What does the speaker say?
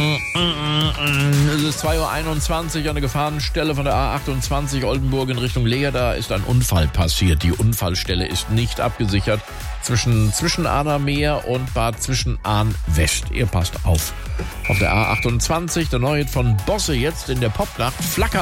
Es ist 2:21 Uhr an der Gefahrenstelle von der A28 Oldenburg in Richtung Leer. Da ist ein Unfall passiert. Die Unfallstelle ist nicht abgesichert zwischen Ahnermeer und Bad Zwischenahn West. Ihr passt auf. Auf der A28, der neue Hit von Bosse jetzt in der Popnacht. Flacker.